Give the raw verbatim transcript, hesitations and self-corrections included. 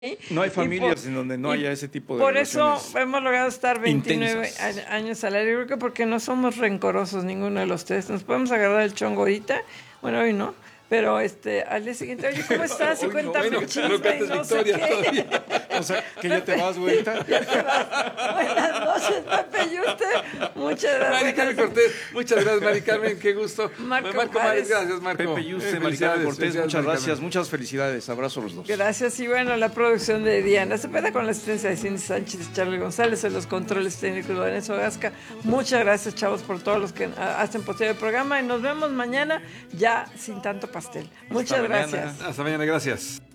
No hay familias por, en donde no haya ese tipo de Por eso hemos logrado estar veintinueve intensas. años al aire, creo que porque no somos rencorosos ninguno de los tres. Nos podemos agarrar el chongo ahorita, bueno, hoy no, pero este, al día siguiente, oye, ¿cómo estás? Y cuéntame bueno, el chisme no y no sé qué. todavía. O sea, que ya te vas, güerita. Buenas noches, Pepe y usted. Muchas gracias. Mari Carmen Cortés, muchas gracias, Mari Carmen, qué gusto. Marco Marco Juárez. Juárez, gracias, Marco. Pepe Yuste, Eh, Mari Carmen felicidades, Cortés, felicidades, muchas Mari gracias, Carmen. muchas felicidades. Abrazo a los dos. Gracias. Y bueno, la producción de Diana Cepeda con la asistencia de Cindy Sánchez y Charlie González en los controles técnicos de Vanessa Ogasca. Muchas gracias, chavos, por todos los que ah, hacen posible el programa y nos vemos mañana ya sin tanto pastel. Muchas Hasta gracias. mañana. Hasta mañana, gracias.